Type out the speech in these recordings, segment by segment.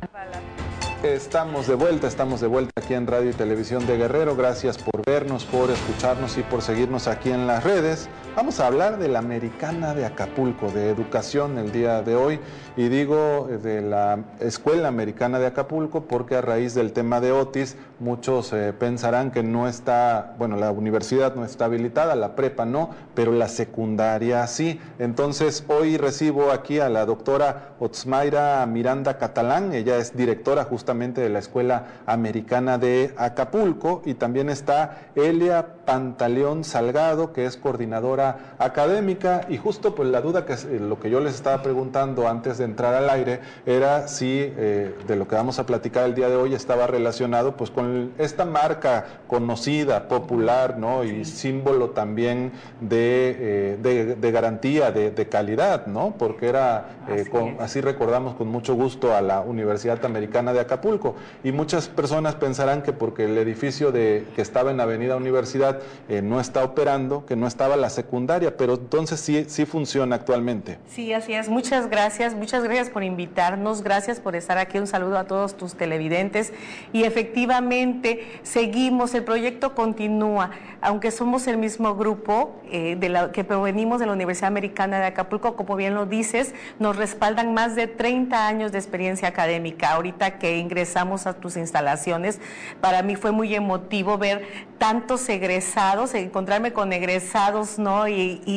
Estamos de vuelta aquí en Radio y Televisión de Guerrero. Gracias por vernos, por escucharnos y por seguirnos aquí en las redes. Vamos a hablar de la Americana de Acapulco, de educación el día de hoy. Y digo de la Escuela Americana de Acapulco porque a raíz del tema de Otis, muchos pensarán que no está, bueno, la universidad no está habilitada, la prepa no, pero la secundaria sí. Entonces hoy recibo aquí a la doctora Otsmaira Miranda Catalán. Ella es directora justamente de la Escuela Americana de Acapulco, y también está Elia Pantaleón Salgado, que es coordinadora académica. Y justo pues la duda que lo que yo les estaba preguntando antes de entrar al aire era si de lo que vamos a platicar el día de hoy estaba relacionado pues con esta marca conocida, popular, ¿no? Y símbolo también de garantía, de calidad, ¿no? Porque era, así recordamos con mucho gusto a la Universidad Americana de Acapulco. Y muchas personas pensarán que porque el edificio que estaba en Avenida Universidad no está operando, que no estaba la secundaria, pero entonces sí funciona actualmente. Sí, así es. Muchas gracias por invitarnos, gracias por estar aquí. Un saludo a todos tus televidentes. Y efectivamente seguimos, el proyecto continúa, aunque somos el mismo grupo que provenimos de la Universidad Americana de Acapulco. Como bien lo dices, nos respaldan más de 30 años de experiencia académica. Ahorita que ingresamos a tus instalaciones, para mí fue muy emotivo ver tantos egresados, encontrarme con egresados, ¿no?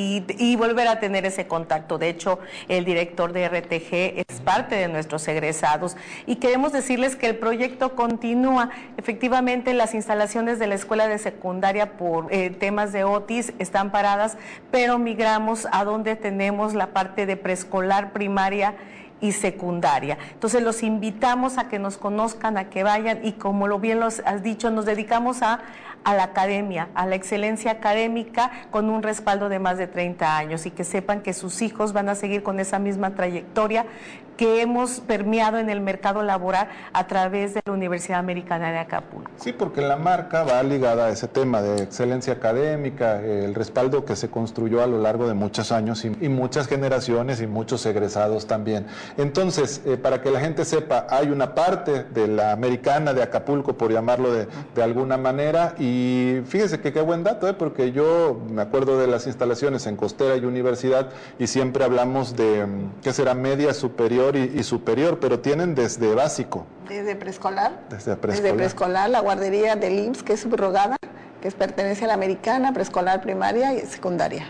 Y volver a tener ese contacto. De hecho, el director de RTG es parte de nuestros egresados, y queremos decirles que el proyecto continúa. Efectivamente, las instalaciones de la escuela de secundaria por temas de Otis están paradas, pero migramos a donde tenemos la parte de preescolar, primaria y secundaria. Entonces los invitamos a que nos conozcan, a que vayan, y como lo bien los has dicho, nos dedicamos a la academia, a la excelencia académica, con un respaldo de más de 30 años, y que sepan que sus hijos van a seguir con esa misma trayectoria que hemos permeado en el mercado laboral a través de la Universidad Americana de Acapulco. Sí, porque la marca va ligada a ese tema de excelencia académica, el respaldo que se construyó a lo largo de muchos años y muchas generaciones y muchos egresados también. Entonces, para que la gente sepa, hay una parte de la Americana de Acapulco, por llamarlo de alguna manera, y fíjese que qué buen dato, porque yo me acuerdo de las instalaciones en Costera y Universidad, y siempre hablamos de, ¿qué será? Media, superior y superior, pero tienen desde básico. Desde preescolar. Desde preescolar. Desde preescolar, la guardería del IMSS, que es subrogada, que pertenece a la Americana, preescolar, primaria y secundaria.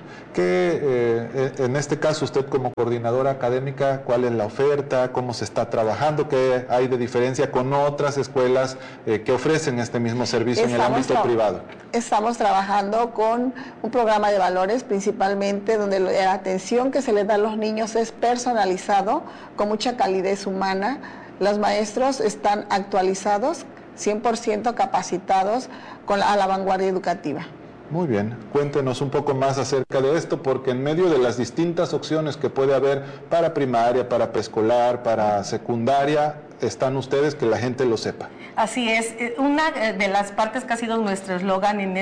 Que en este caso usted como coordinadora académica, ¿cuál es la oferta? ¿Cómo se está trabajando? ¿Qué hay de diferencia con otras escuelas que ofrecen este mismo servicio en el ámbito privado? Estamos trabajando con un programa de valores principalmente, donde la atención que se les da a los niños es personalizado, con mucha calidez humana. Los maestros están actualizados, 100% capacitados a la vanguardia educativa. Muy bien, cuéntenos un poco más acerca de esto, porque en medio de las distintas opciones que puede haber para primaria, para preescolar, para secundaria, están ustedes, que la gente lo sepa. Así es, una de las partes que ha sido nuestro eslogan en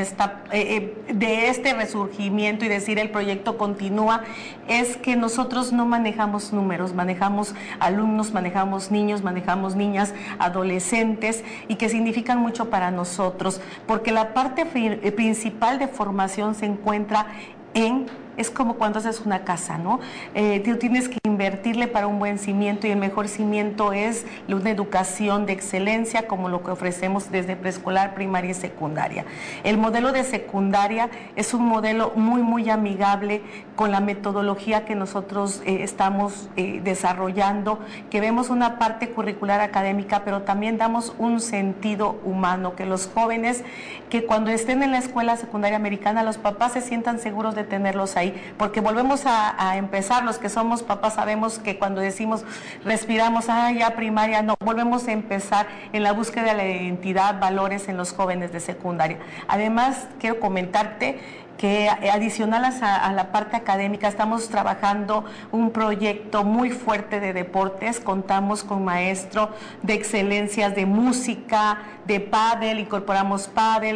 de este resurgimiento y decir el proyecto continúa, es que nosotros no manejamos números, manejamos alumnos, manejamos niños, manejamos niñas, adolescentes, y que significan mucho para nosotros, porque la parte principal de formación se encuentra es como cuando haces una casa, ¿no? Tú tienes que invertirle para un buen cimiento, y el mejor cimiento es una educación de excelencia, como lo que ofrecemos desde preescolar, primaria y secundaria. El modelo de secundaria es un modelo muy, muy amigable con la metodología que nosotros estamos desarrollando, que vemos una parte curricular académica, pero también damos un sentido humano, que los jóvenes, que cuando estén en la escuela secundaria americana, los papás se sientan seguros de tenerlos ahí, porque volvemos a empezar. Los que somos papás sabemos que cuando decimos respiramos, ya primaria, no, volvemos a empezar en la búsqueda de la identidad, valores en los jóvenes de secundaria. Además, quiero comentarte que adicional a la parte académica estamos trabajando un proyecto muy fuerte de deportes. Contamos con maestro de excelencias de música, de pádel, incorporamos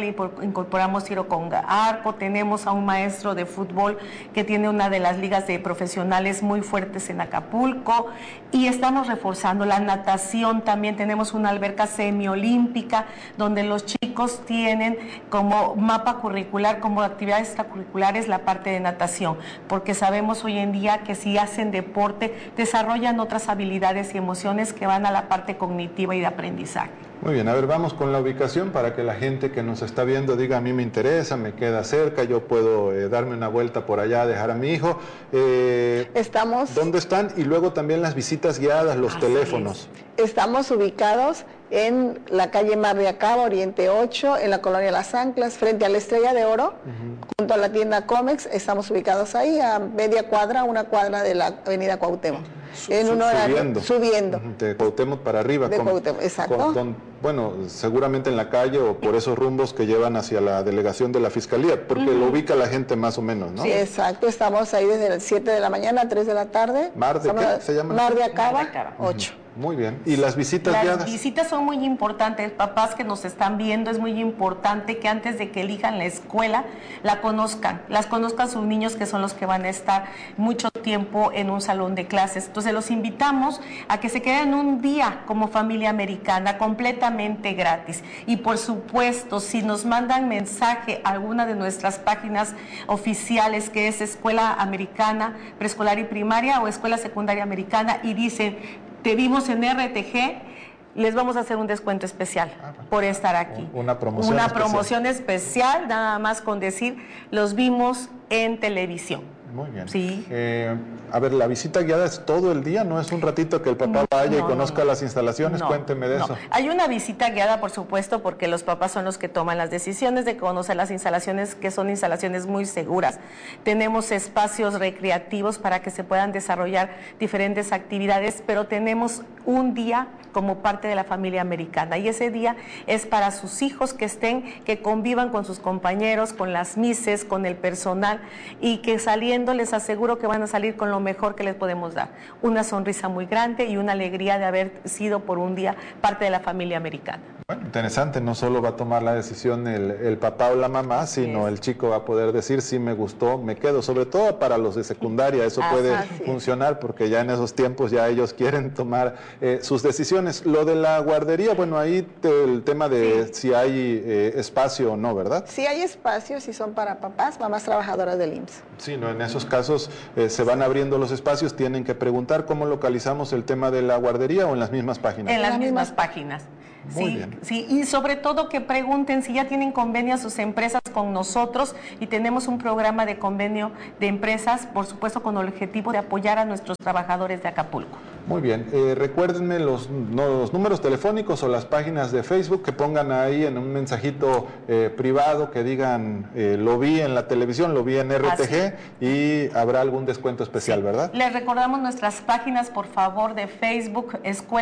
tiro con arco, tenemos a un maestro de fútbol que tiene una de las ligas de profesionales muy fuertes en Acapulco, y estamos reforzando la natación. También tenemos una alberca semiolímpica donde los chicos tienen como mapa curricular, como actividades extracurriculares, la parte de natación, porque sabemos hoy en día que si hacen deporte desarrollan otras habilidades y emociones que van a la parte cognitiva y de aprendizaje. Muy bien, a ver, vamos con la ubicación para que la gente que nos está viendo diga: a mí me interesa, me queda cerca, yo puedo darme una vuelta por allá, dejar a mi hijo. ¿Dónde están? Y luego también las visitas guiadas, los teléfonos. Estamos ubicados en la calle Mar de Acaba, Oriente 8, en la colonia Las Anclas, frente a la Estrella de Oro, junto a la tienda Comex. Estamos ubicados ahí a media cuadra, una cuadra de la avenida Cuauhtémoc. En un horario subiendo. De Cuauhtémoc para arriba. De Cuauhtémoc, exacto. Bueno, seguramente en la calle o por esos rumbos que llevan hacia la delegación de la Fiscalía, porque lo ubica la gente más o menos, ¿no? Sí, exacto. Estamos ahí desde las 7 de la mañana a 3 de la tarde. ¿Mar de qué se llama? Mar de Acaba, 8. Muy bien. ¿Y las visitas guiadas? Las visitas son muy importantes. Papás que nos están viendo, es muy importante que antes de que elijan la escuela, las conozcan sus niños, que son los que van a estar mucho tiempo en un salón de clases. Entonces los invitamos a que se queden un día como familia americana, completamente gratis. Y por supuesto, si nos mandan mensaje a alguna de nuestras páginas oficiales, que es Escuela Americana Preescolar y Primaria o Escuela Secundaria Americana, y dicen: te vimos en RTG, les vamos a hacer un descuento especial por estar aquí. Una promoción especial, nada más con decir: los vimos en televisión. Muy bien. Sí. A ver, ¿la visita guiada es todo el día? ¿No es un ratito que el papá vaya y conozca las instalaciones? Cuénteme de eso. Hay una visita guiada, por supuesto, porque los papás son los que toman las decisiones de conocer las instalaciones, que son instalaciones muy seguras. Tenemos espacios recreativos para que se puedan desarrollar diferentes actividades, pero tenemos un día como parte de la familia americana, y ese día es para sus hijos que convivan con sus compañeros, con las mises, con el personal, y que saliendo les aseguro que van a salir con lo mejor que les podemos dar: una sonrisa muy grande y una alegría de haber sido por un día parte de la familia americana. Bueno, interesante, no solo va a tomar la decisión el papá o la mamá, sino el chico va a poder decir: sí, me gustó, me quedo. Sobre todo para los de secundaria, eso puede funcionar, porque ya en esos tiempos ya ellos quieren tomar sus decisiones. Lo de la guardería, bueno, ahí el tema de si hay espacio o no, ¿verdad? Sí hay espacio, si son para papás, mamás trabajadoras del IMSS. Sí, no, en esos casos se van abriendo los espacios, tienen que preguntar cómo localizamos el tema de la guardería, o en las mismas páginas. En las mismas páginas. Muy bien. Sí, y sobre todo que pregunten si ya tienen convenio sus empresas con nosotros, y tenemos un programa de convenio de empresas, por supuesto con el objetivo de apoyar a nuestros trabajadores de Acapulco. Muy bien, recuérdenme los números telefónicos o las páginas de Facebook, que pongan ahí en un mensajito privado, que digan: lo vi en la televisión, lo vi en RTG, y habrá algún descuento especial, ¿verdad? Les recordamos nuestras páginas, por favor, de Facebook, Escuela